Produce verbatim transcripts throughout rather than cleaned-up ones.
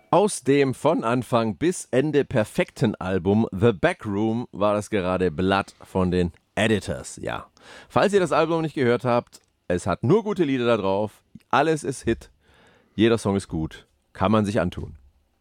Aus dem von Anfang bis Ende perfekten Album The Backroom war das gerade Blood von den Editors, ja. Falls ihr das Album nicht gehört habt, es hat nur gute Lieder da drauf, alles ist Hit, jeder Song ist gut, kann man sich antun.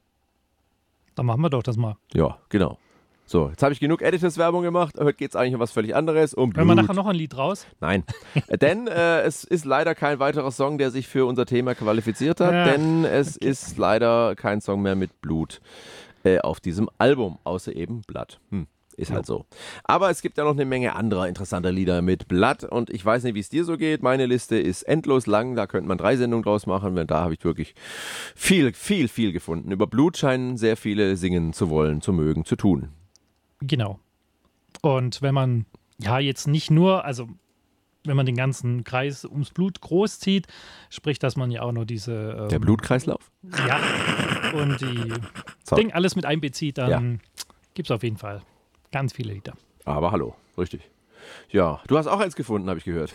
Dann machen wir doch das mal. Ja, genau. So, jetzt habe ich genug Editors-Werbung gemacht, heute geht es eigentlich um was völlig anderes, um Blut. Hören wir nachher noch ein Lied raus? Nein, denn äh, es ist leider kein weiterer Song, der sich für unser Thema qualifiziert hat, Ja. denn es okay. ist leider kein Song mehr mit Blut äh, auf diesem Album, außer eben Blood. Hm, ist halt so. Aber es gibt ja noch eine Menge anderer interessanter Lieder mit Blood und ich weiß nicht, wie es dir so geht. Meine Liste ist endlos lang, da könnte man drei Sendungen draus machen, denn da habe ich wirklich viel, viel, viel gefunden. Über Blut scheinen sehr viele singen zu wollen, zu mögen, zu tun. Genau. Und wenn man ja jetzt nicht nur, also wenn man den ganzen Kreis ums Blut groß zieht, sprich, dass man ja auch noch diese... Ähm, Der Blutkreislauf? Ja, und die so. Ding alles mit einbezieht, dann Ja. gibt es auf jeden Fall ganz viele Lieder. Aber hallo, richtig. Ja, du hast auch eins gefunden, habe ich gehört.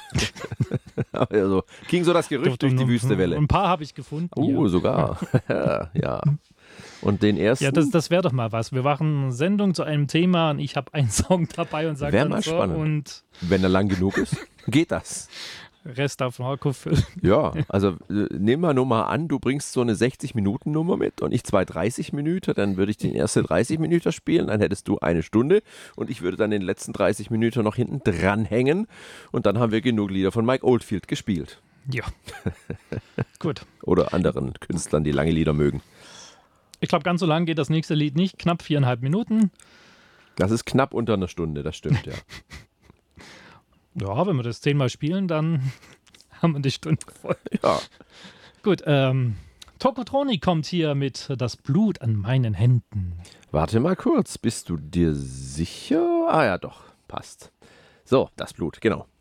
Also, ging so das Gerücht durch die Wüstewelle. Ein paar habe ich gefunden. Oh, ja. sogar. Ja. Und den ersten? Ja, das, das wäre doch mal was. Wir machen eine Sendung zu einem Thema und ich habe einen Song dabei und sage Wär dann mal so spannend. und Wenn er lang genug ist, geht das. Rest auf Marco füllen. Ja, also äh, nehmen wir nur mal an, du bringst so eine sechzig-Minuten-Nummer mit und ich zwei dreißig Minuten, dann würde ich den ersten dreißig Minuten spielen, dann hättest du eine Stunde und ich würde dann den letzten dreißig Minuten noch hinten dranhängen und dann haben wir genug Lieder von Mike Oldfield gespielt. Ja. Gut. Oder anderen Künstlern, die lange Lieder mögen. Ich glaube, ganz so lang geht das nächste Lied nicht. Knapp viereinhalb Minuten. Das ist knapp unter einer Stunde, das stimmt, ja. Ja, wenn wir das zehnmal spielen, dann haben wir die Stunde voll. Ja. Gut, ähm, Tokotronic kommt hier mit Das Blut an meinen Händen. Warte mal kurz, bist du dir sicher? Ah ja, doch, passt. So, das Blut, genau.